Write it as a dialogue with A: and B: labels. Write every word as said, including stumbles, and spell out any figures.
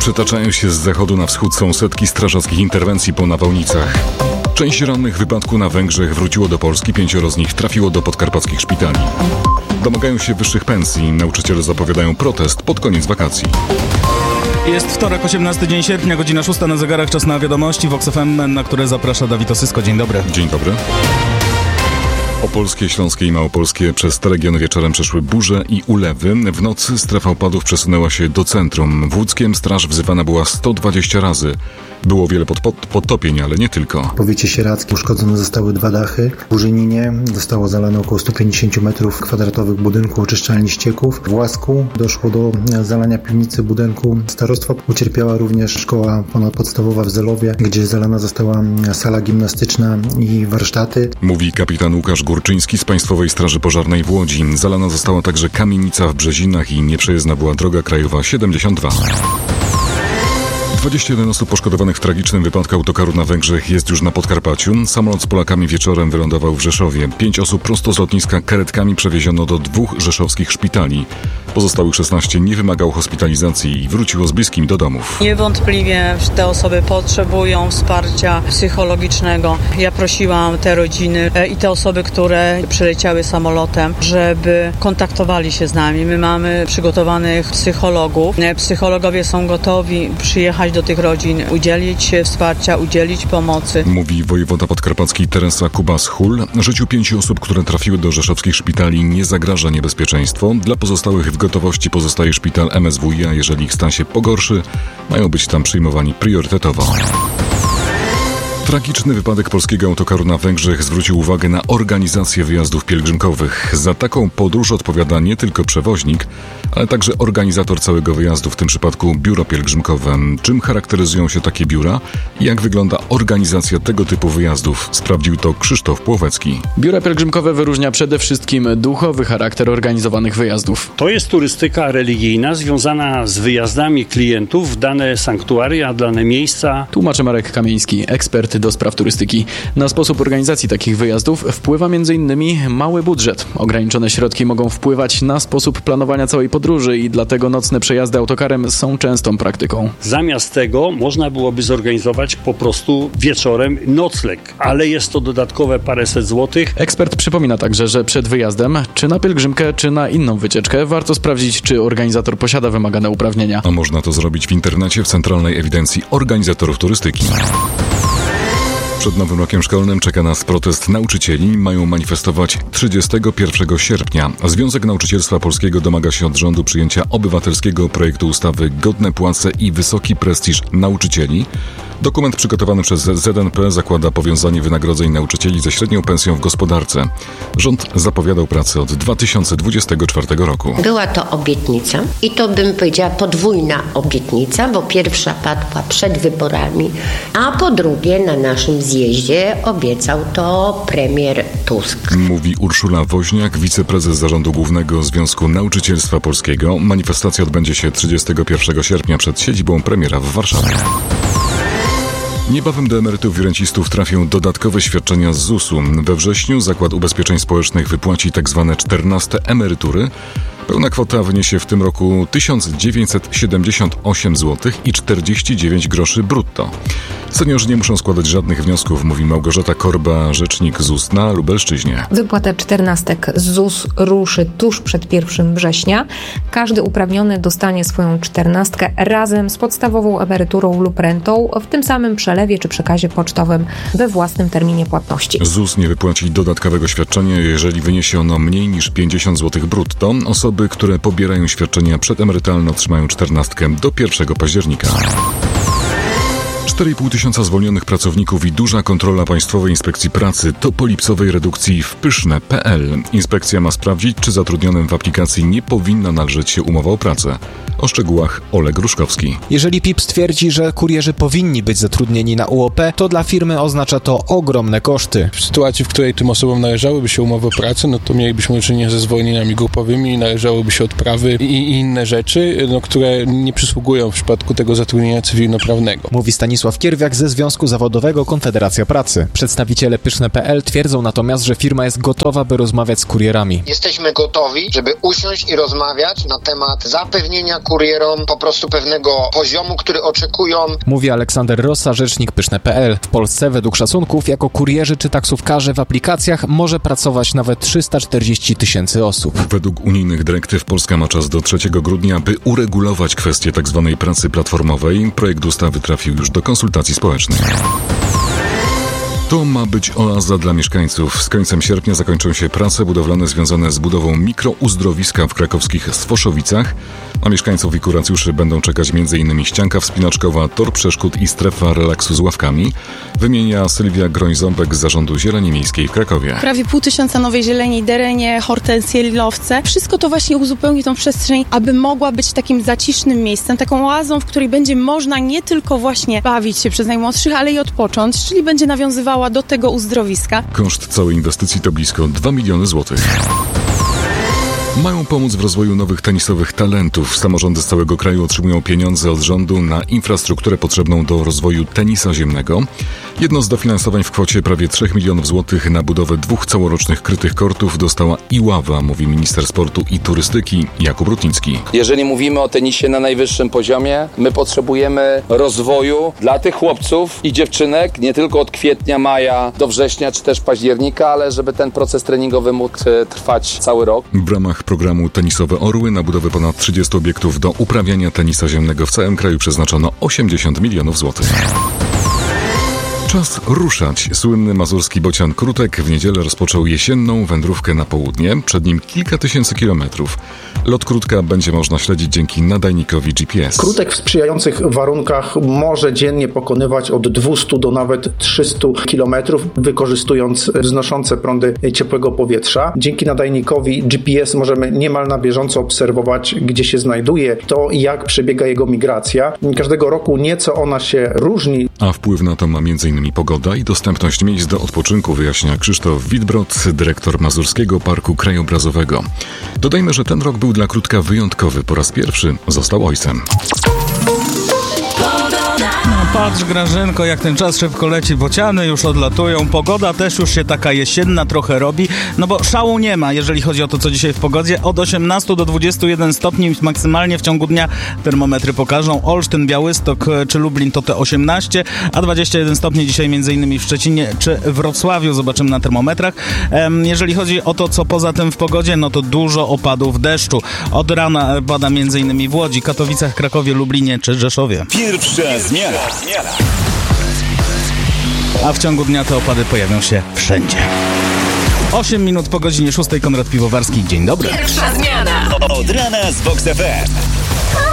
A: Przetaczają się z zachodu na wschód, są setki strażackich interwencji po nawałnicach. Część rannych w wypadku na Węgrzech wróciło do Polski, pięcioro z nich trafiło do podkarpackich szpitali. Domagają się wyższych pensji, nauczyciele zapowiadają protest pod koniec wakacji.
B: Jest wtorek, osiemnasty dzień sierpnia, godzina szósta na zegarach, czas na wiadomości Vox F M, na które zaprasza Dawid Osysko. Dzień dobry.
A: Dzień dobry. Opolskie, śląskie i małopolskie przez te regiony wieczorem przeszły burze i ulewy. W nocy strefa opadów przesunęła się do centrum. W Łódzkiem straż wzywana była sto dwadzieścia razy. Było wiele pod, pod, podtopień, ale nie tylko.
C: W powiecie sieradzkim uszkodzone zostały dwa dachy. W Burzyninie zostało zalane około sto pięćdziesiąt metrów kwadratowych budynku oczyszczalni ścieków. W Łasku doszło do zalania piwnicy budynku starostwa. Ucierpiała również szkoła ponadpodstawowa w Zelowie, gdzie zalana została sala gimnastyczna i warsztaty.
A: Mówi kapitan Łukasz Górczyński z Państwowej Straży Pożarnej w Łodzi. Zalana została także kamienica w Brzezinach i nieprzejezdna była droga krajowa siedemdziesiąt dwa. dwadzieścia jeden osób poszkodowanych w tragicznym wypadku autokaru na Węgrzech jest już na Podkarpaciu. Samolot z Polakami wieczorem wylądował w Rzeszowie. Pięć osób prosto z lotniska karetkami przewieziono do dwóch rzeszowskich szpitali. Pozostałych szesnaście nie wymagało hospitalizacji i wróciło z bliskimi do domów.
D: Niewątpliwie te osoby potrzebują wsparcia psychologicznego. Ja prosiłam te rodziny i te osoby, które przyleciały samolotem, żeby kontaktowali się z nami. My mamy przygotowanych psychologów. Psychologowie są gotowi przyjechać do tych rodzin, udzielić wsparcia, udzielić pomocy.
A: Mówi wojewoda podkarpacki Teresa Kubas-Hul. Życiu pięciu osób, które trafiły do rzeszowskich szpitali, nie zagraża niebezpieczeństwo. Dla pozostałych w gotowości pozostaje szpital M S W i, a jeżeli ich stan się pogorszy, mają być tam przyjmowani priorytetowo. Tragiczny wypadek polskiego autokaru na Węgrzech zwrócił uwagę na organizację wyjazdów pielgrzymkowych. Za taką podróż odpowiada nie tylko przewoźnik, ale także organizator całego wyjazdu, w tym przypadku biuro pielgrzymkowe. Czym charakteryzują się takie biura i jak wygląda organizacja tego typu wyjazdów? Sprawdził to Krzysztof Płowecki.
E: Biura pielgrzymkowe wyróżnia przede wszystkim duchowy charakter organizowanych wyjazdów.
F: To jest turystyka religijna związana z wyjazdami klientów w dane sanktuaria, dane miejsca.
E: Tłumaczy Marek Kamieński, ekspert do spraw turystyki. Na sposób organizacji takich wyjazdów wpływa między innymi mały budżet. Ograniczone środki mogą wpływać na sposób planowania całej podróży i dlatego nocne przejazdy autokarem są częstą praktyką.
F: Zamiast tego można byłoby zorganizować po prostu wieczorem nocleg, ale jest to dodatkowe paręset złotych.
E: Ekspert przypomina także, że przed wyjazdem, czy na pielgrzymkę, czy na inną wycieczkę, warto sprawdzić, czy organizator posiada wymagane uprawnienia.
A: A można to zrobić w internecie w Centralnej Ewidencji Organizatorów Turystyki. Przed nowym rokiem szkolnym czeka nas protest nauczycieli. Mają manifestować trzydziestego pierwszego sierpnia. Związek Nauczycielstwa Polskiego domaga się od rządu przyjęcia obywatelskiego projektu ustawy Godne płace i wysoki prestiż nauczycieli. Dokument przygotowany przez Z N P zakłada powiązanie wynagrodzeń nauczycieli ze średnią pensją w gospodarce. Rząd zapowiadał pracę od dwa tysiące dwudziestego czwartego roku.
G: Była to obietnica i to bym powiedziała podwójna obietnica, bo pierwsza padła przed wyborami, a po drugie na naszym zjeździe obiecał to premier Tusk.
A: Mówi Urszula Woźniak, wiceprezes Zarządu Głównego Związku Nauczycielstwa Polskiego. Manifestacja odbędzie się trzydziestego pierwszego sierpnia przed siedzibą premiera w Warszawie. Niebawem do emerytów i rencistów trafią dodatkowe świadczenia z Z U S-u. We wrześniu Zakład Ubezpieczeń Społecznych wypłaci tzw. czternaste emerytury. Pełna kwota wyniesie w tym roku tysiąc dziewięćset siedemdziesiąt osiem złotych i czterdzieści dziewięć groszy brutto. Seniorzy nie muszą składać żadnych wniosków, mówi Małgorzata Korba, rzecznik Z U S na Lubelszczyźnie.
H: Wypłata czternastek z Z U S ruszy tuż przed pierwszego września. Każdy uprawniony dostanie swoją czternastkę razem z podstawową emeryturą lub rentą w tym samym przelewie czy przekazie pocztowym we własnym terminie płatności.
A: Z U S nie wypłaci dodatkowego świadczenia, jeżeli wyniesie ono mniej niż pięćdziesiąt złotych brutto. Osoby, które pobierają świadczenia przedemerytalne, otrzymają czternastkę do pierwszego października. cztery i pół tysiąca zwolnionych pracowników i duża kontrola Państwowej Inspekcji Pracy to po lipcowej redukcji w pyszne kropka p l. Inspekcja ma sprawdzić, czy zatrudnionym w aplikacji nie powinna należeć się umowa o pracę. O szczegółach Oleg Ruszkowski.
I: Jeżeli P I P stwierdzi, że kurierzy powinni być zatrudnieni na U O P, to dla firmy oznacza to ogromne koszty.
J: W sytuacji, w której tym osobom należałoby się umowy o pracę, no to mielibyśmy do czynienia ze zwolnieniami grupowymi, należałoby się odprawy i, i inne rzeczy, no, które nie przysługują w przypadku tego zatrudnienia cywilnoprawnego.
I: Mówi Stanisław Stanisław Kierwiak ze Związku Zawodowego Konfederacja Pracy. Przedstawiciele Pyszne kropka pe el twierdzą natomiast, że firma jest gotowa, by rozmawiać z kurierami.
K: Jesteśmy gotowi, żeby usiąść i rozmawiać na temat zapewnienia kurierom po prostu pewnego poziomu, który oczekują.
I: Mówi Aleksander Rossa, rzecznik Pyszne kropka pe el. W Polsce według szacunków jako kurierzy czy taksówkarze w aplikacjach może pracować nawet trzysta czterdzieści tysięcy osób.
A: Według unijnych dyrektyw Polska ma czas do trzeciego grudnia, by uregulować kwestię tzw. pracy platformowej. Projekt ustawy trafił już do konsultacji społecznych. To ma być oaza dla mieszkańców. Z końcem sierpnia zakończą się prace budowlane związane z budową mikrouzdrowiska w krakowskich Stwoszowicach. Na mieszkańców i kuracjuszy będą czekać m.in. ścianka wspinaczkowa, tor przeszkód i strefa relaksu z ławkami. Wymienia Sylwia Groń-Ząbek z Zarządu Zieleni Miejskiej w Krakowie.
L: Prawie pół tysiąca nowej zieleni, derenie, hortensje, lilowce. Wszystko to właśnie uzupełni tą przestrzeń, aby mogła być takim zacisznym miejscem, taką oazą, w której będzie można nie tylko właśnie bawić się przez najmłodszych, ale i odpocząć, czyli będzie nawiązywała do tego uzdrowiska.
A: Koszt całej inwestycji to blisko dwa miliony złotych. Mają pomóc w rozwoju nowych tenisowych talentów. Samorządy z całego kraju otrzymują pieniądze od rządu na infrastrukturę potrzebną do rozwoju tenisa ziemnego. Jedno z dofinansowań w kwocie prawie trzech milionów złotych na budowę dwóch całorocznych krytych kortów dostała Iława, mówi minister sportu i turystyki Jakub Rutnicki.
M: Jeżeli mówimy o tenisie na najwyższym poziomie, my potrzebujemy rozwoju dla tych chłopców i dziewczynek, nie tylko od kwietnia, maja do września czy też października, ale żeby ten proces treningowy mógł trwać cały rok.
A: W ramach programu Tenisowe Orły na budowę ponad trzydziestu obiektów do uprawiania tenisa ziemnego w całym kraju przeznaczono osiemdziesiąt milionów złotych. Czas ruszać. Słynny mazurski bocian Krutek w niedzielę rozpoczął jesienną wędrówkę na południe. Przed nim kilka tysięcy kilometrów. Lot Krutka będzie można śledzić dzięki nadajnikowi G P S.
N: Krutek w sprzyjających warunkach może dziennie pokonywać od dwieście do nawet trzysta kilometrów, wykorzystując wznoszące prądy ciepłego powietrza. Dzięki nadajnikowi G P S możemy niemal na bieżąco obserwować, gdzie się znajduje, to jak przebiega jego migracja. Każdego roku nieco ona się różni.
A: A wpływ na to ma między innymi pogoda i dostępność miejsc do odpoczynku, wyjaśnia Krzysztof Witbrod, dyrektor Mazurskiego Parku Krajobrazowego. Dodajmy, że ten rok był dla Krutka wyjątkowy. Po raz pierwszy został ojcem.
B: No patrz, Grażynko, jak ten czas szybko leci, bociany już odlatują, pogoda też już się taka jesienna trochę robi, no bo szału nie ma, jeżeli chodzi o to, co dzisiaj w pogodzie. Od osiemnastu do dwudziestu jeden stopni maksymalnie w ciągu dnia termometry pokażą. Olsztyn, Białystok czy Lublin to te osiemnaście, a dwadzieścia jeden stopni dzisiaj między innymi w Szczecinie czy Wrocławiu, zobaczymy na termometrach. Jeżeli chodzi o to, co poza tym w pogodzie, no to dużo opadów deszczu. Od rana pada między innymi w Łodzi, Katowicach, Krakowie, Lublinie czy Rzeszowie.
O: Pierwsza zmiana.
B: A w ciągu dnia te opady pojawią się wszędzie. osiem minut po godzinie szóstej, Konrad Piwowarski. Dzień dobry.
O: Pierwsza zmiana. Od rana z Vox F M.